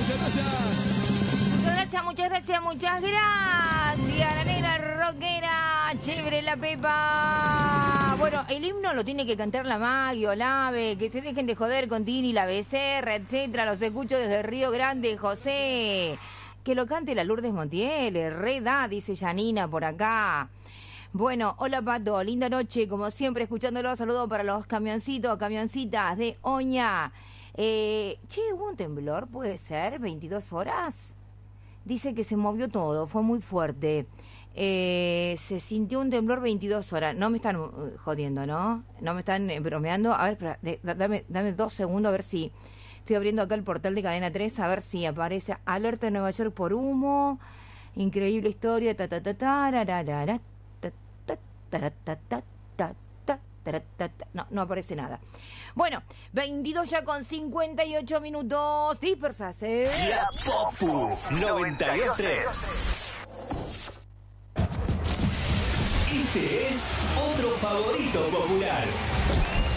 Muchas gracias. Muchas gracias, muchas gracias, muchas gracias. La negra rockera, chévere la Pepa. Bueno, el himno lo tiene que cantar la Maggie o la Ave, que se dejen de joder con Tini, la Becerra, etcétera. Los escucho desde Río Grande, José. Que lo cante la Lourdes Montiel, reda, dice Janina por acá. Bueno, hola Pato, linda noche, como siempre escuchándolo, saludo para los camioncitos, camioncitas de Oña. Che, ¿hubo un temblor? ¿Puede ser? ¿22 horas? Dice que se movió todo, fue muy fuerte. Se sintió un temblor 22 horas. No me están jodiendo, ¿no? No me están bromeando. A ver, espera, dame 2 segundos a ver si... Estoy abriendo acá el portal de Cadena 3 a ver si aparece alerta en Nueva York por humo. Increíble historia. No, no aparece nada. Bueno, 22 ya con 58 minutos. Dispersas, ¿eh? La Popu 92.3. Este es otro favorito popular.